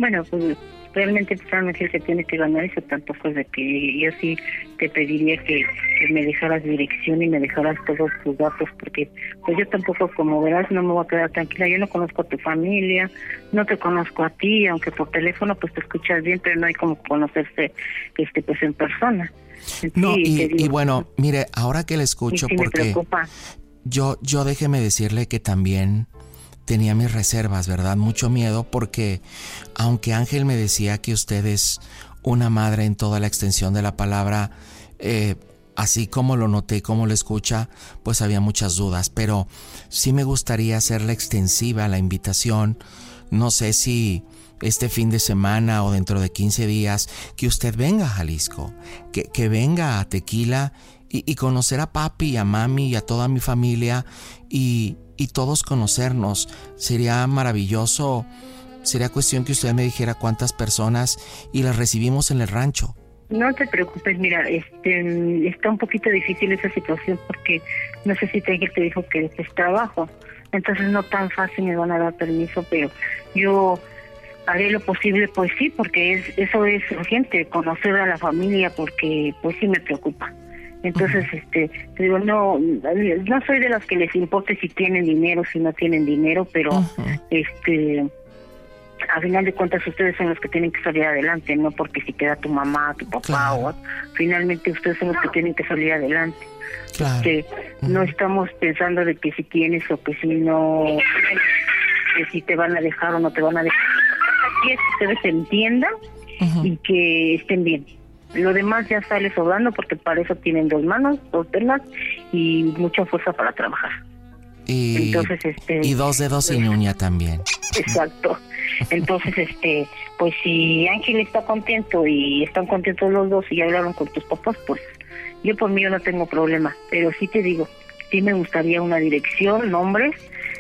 Bueno, pues realmente San Ángel se tiene que ganar eso, tampoco es de que yo sí te pediría que me dejaras dirección y me dejaras todos tus datos, porque pues yo tampoco, como verás, no me voy a quedar tranquila. Yo no conozco a tu familia, no te conozco a ti, aunque por teléfono pues te escuchas bien, pero no hay como conocerse pues en persona. No, Sí, y bueno, mire, ahora que le escucho, sí porque me preocupa. yo déjeme decirle que también tenía mis reservas, ¿verdad? Mucho miedo, porque aunque Ángel me decía que usted es una madre en toda la extensión de la palabra, así como lo noté, como lo escucha, pues había muchas dudas, pero sí me gustaría hacerle extensiva la invitación. No sé si este fin de semana o dentro de 15 días, que usted venga a Jalisco, que venga a Tequila y conocer a papi y a mami y a toda mi familia y todos conocernos. Sería maravilloso. Sería cuestión que usted me dijera cuántas personas y las recibimos en el rancho. No te preocupes, mira, está un poquito difícil esa situación porque no sé si te dijo que es trabajo, entonces no tan fácil me van a dar permiso, pero yo haré lo posible, pues sí, porque eso es urgente, conocer a la familia, porque pues sí me preocupa. Entonces, te digo, no soy de las que les importe si tienen dinero, si no tienen dinero, pero a final de cuentas ustedes son los que tienen que salir adelante, no porque si queda tu mamá, tu papá, claro. Finalmente ustedes son los que tienen que salir adelante. Claro. No estamos pensando de que si tienes o que si no, que si te van a dejar o no te van a dejar. Aquí es que ustedes se entiendan y que estén bien. Lo demás ya sale sobrando porque para eso tienen 2 manos, 2 piernas y mucha fuerza para trabajar. Y 2 dedos sin uña también. Exacto. Entonces, pues si Ángel está contento y están contentos los dos y ya hablaron con tus papás, pues yo por mí yo no tengo problema. Pero sí te digo, sí me gustaría una dirección, nombres,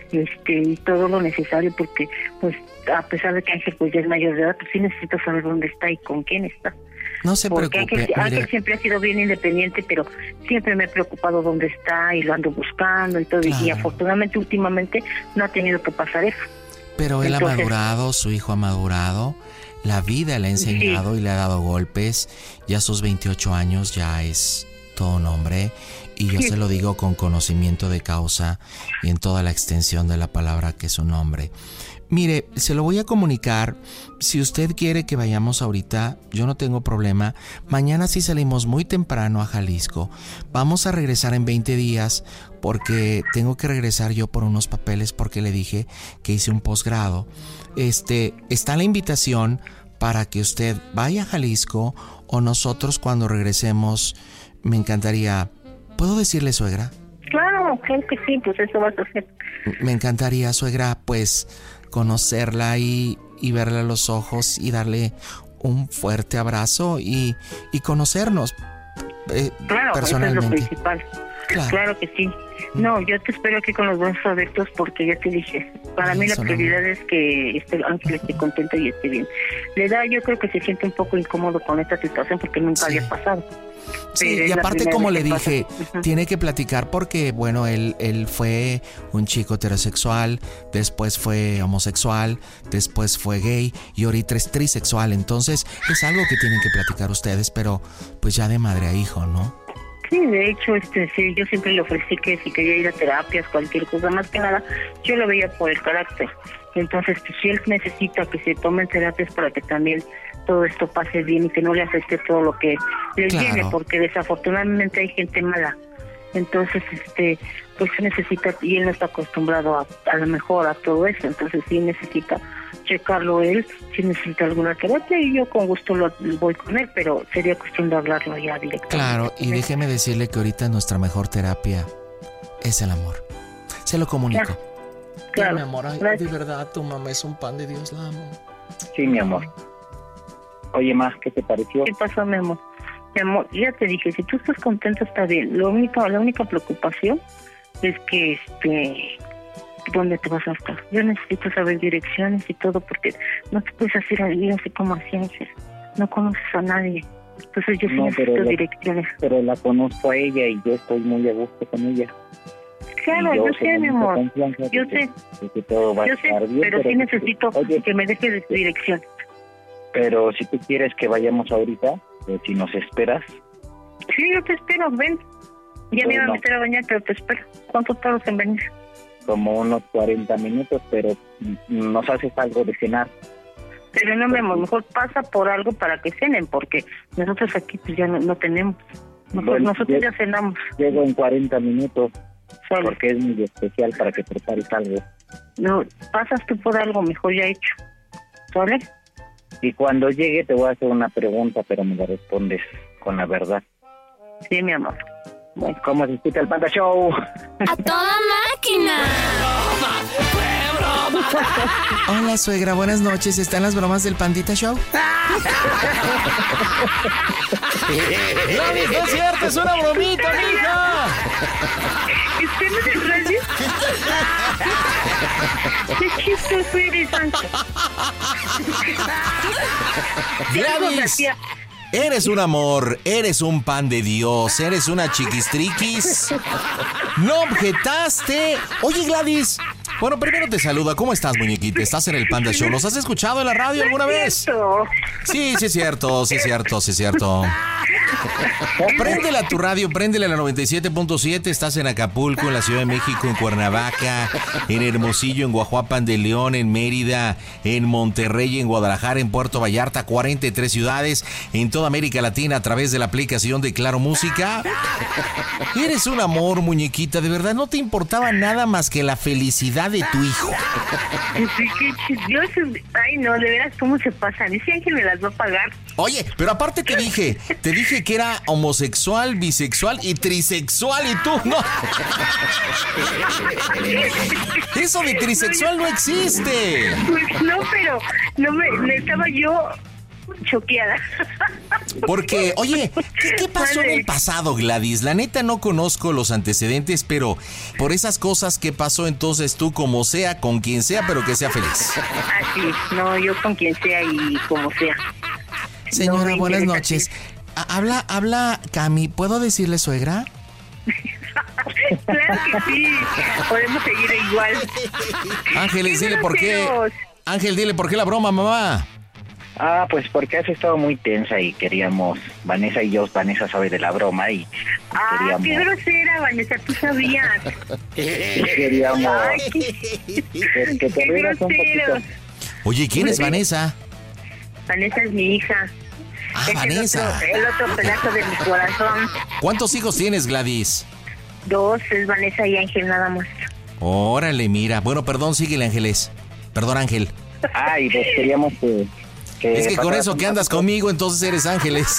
y todo lo necesario, porque pues a pesar de que Ángel pues ya es mayor de edad, pues sí necesito saber dónde está y con quién está. No se porque preocupe. Ángel siempre ha sido bien independiente, pero siempre me he preocupado dónde está y lo ando buscando y todo. Claro. Y afortunadamente últimamente no ha tenido que pasar eso. Pero él ha madurado, su hijo ha madurado, la vida le ha enseñado y le ha dado golpes. Ya a sus 28 años ya es todo un hombre, y yo se lo digo con conocimiento de causa y en toda la extensión de la palabra que es un hombre. Mire, se lo voy a comunicar. Si usted quiere que vayamos ahorita, yo no tengo problema. Mañana sí salimos muy temprano a Jalisco. Vamos a regresar en 20 días porque tengo que regresar yo por unos papeles, porque le dije que hice un posgrado. Está la invitación para que usted vaya a Jalisco, o nosotros cuando regresemos, me encantaría. ¿Puedo decirle, suegra? Claro que sí, pues eso vas a hacer. Me encantaría, suegra, pues conocerla y verla a los ojos y darle un fuerte abrazo y conocernos personalmente. Eso es lo principal. Claro que sí. No, yo te espero aquí con los brazos abiertos, porque ya te dije, para mí la prioridad es que Ángel esté contento y esté bien. Yo creo que se siente un poco incómodo con esta situación porque nunca había pasado. Sí, y aparte, como le dije, tiene que platicar porque, bueno, él fue un chico heterosexual, después fue homosexual, después fue gay y ahorita es trisexual. Entonces es algo que tienen que platicar ustedes, pero pues ya de madre a hijo, ¿no? Sí, de hecho, sí, yo siempre le ofrecí que si quería ir a terapias, cualquier cosa, más que nada, yo lo veía por el carácter. Entonces, pues, si él necesita que se tomen terapias para que también todo esto pase bien y que no le afecte todo lo que le viene, porque desafortunadamente hay gente mala. Entonces, pues necesita, y él no está acostumbrado a lo mejor a todo eso, entonces sí necesita checarlo él, si necesita alguna terapia, y yo con gusto voy con él, pero sería cuestión de hablarlo ya directamente. Claro, y déjeme decirle que ahorita nuestra mejor terapia es el amor. Se lo comunico. Claro. Mi amor, ay, de verdad, tu mamá es un pan de Dios, la amo. Sí, mi amor. Oye, ma, ¿qué te pareció? ¿Qué pasó, mi amor? Mi amor, ya te dije, si tú estás contento está bien. La única preocupación es que, ¿dónde te vas a estar? Yo necesito saber direcciones y todo, porque no te puedes hacer ahí así como a ciencias. No conoces a nadie. Entonces yo sí necesito direcciones. Pero la conozco a ella y yo estoy muy a gusto con ella. Claro, yo sé, mi amor. Yo sé. Que todo va a estar bien, pero sí necesito que me dejes dirección. Pero si tú quieres que vayamos ahorita, si nos esperas. Sí, yo te espero, ven. Ya me iba a meter a bañar, pero te espero. ¿Cuánto tardas en venir? Como unos 40 minutos, pero nos haces algo de cenar. Pero no, mi amor, mejor pasa por algo para que cenen, porque nosotros aquí pues ya no tenemos. Nosotros ya cenamos. Llego en 40 minutos, Sale. porque es muy especial para que prepares algo. No, pasas tú por algo mejor ya hecho. ¿Sale? Y cuando llegue te voy a hacer una pregunta, pero me la respondes con la verdad. Sí, mi amor. Bueno, ¿cómo se escucha el Panda Show? ¡A toda máquina! Hola, suegra, buenas noches. ¿Están las bromas del Pandita Show? ¡No, no es cierto! ¡Es una bromita, mija! ¿Estamos en radio? ¡Qué chistoso eres, Ángel! Gladys, eres un amor, eres un pan de Dios, eres una chiquistriquis. No objetaste. Oye, Gladys. Bueno, primero te saluda. ¿Cómo estás, muñequita? ¿Estás en el Panda Show? ¿Nos has escuchado en la radio alguna vez? Sí, sí es cierto, sí es cierto, sí es cierto. Préndela a tu radio, préndela a la 97.7. Estás en Acapulco, en la Ciudad de México, en Cuernavaca, en Hermosillo, en Guajuapan de León, en Mérida, en Monterrey, en Guadalajara, en Puerto Vallarta, 43 ciudades, en toda América Latina a través de la aplicación de Claro Música. Eres un amor, muñequita, de verdad no te importaba nada más que la felicidad de tu hijo. Sí, qué chistoso. Ay, no, de veras, ¿cómo se pasan? Ese Ángel me las va a pagar. Oye, pero aparte te dije que era homosexual, bisexual y trisexual y tú no. Eso de trisexual no existe. Pues no, pero me estaba yo choqueada. Porque, oye, ¿qué pasó en el pasado, Gladys? La neta no conozco los antecedentes, pero por esas cosas que pasó, entonces tú como sea, con quien sea, pero que sea feliz. Así, no, yo con quien sea y como sea. Señora, No buenas interesa noches. Habla Cami, ¿puedo decirle suegra? Claro que sí, podemos seguir igual. Ángeles, dile por qué. Ángel, dile por qué la broma, mamá. Ah, pues porque has estado muy tensa y queríamos, Vanessa y yo, Vanessa sabe de la broma y queríamos... qué grosera, Vanessa, tú sabías. Queríamos que te rieras un poquito. Oye, ¿quién es Vanessa? Vanessa es mi hija. Ah, Es Vanessa. el otro pedazo de mi corazón. ¿Cuántos hijos tienes, Gladys? 2, es Vanessa y Ángel nada más. Órale, mira. Bueno, perdón, síguele, Ángeles. Perdón, Ángel. Ah, y pues queríamos que Es que con pasaras eso un que andas ratito. conmigo, entonces eres Ángeles.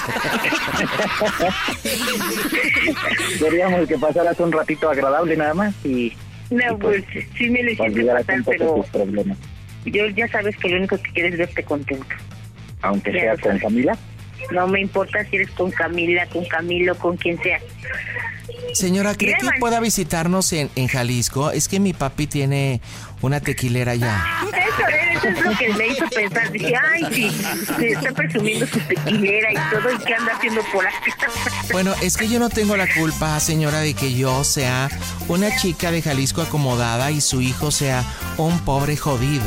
Queríamos que pasaras un ratito agradable nada más y No, pues sí me lo hiciste olvidaras pasar, un poco pero tus problemas. yo ya sabes que lo único que quiero es verte contento. Aunque Ya sea lo con sabes. Camila. No me importa si eres con Camila, con Camilo, con quien sea. Señora, ¿cree que Mira, pueda visitarnos en Jalisco? Es que mi papi tiene una tequilera allá. Eso es lo que me hizo pensar. Dije, ay, sí, se está presumiendo su tequilera y todo, ¿y qué anda haciendo por acá? Bueno, es que yo no tengo la culpa, señora, de que yo sea una chica de Jalisco acomodada y su hijo sea un pobre jodido.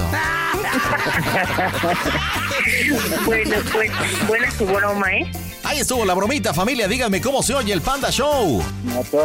Bueno, pues, buena su broma, ¿eh? Ahí estuvo la bromita, familia. Díganme cómo se oye el Panda Show. No,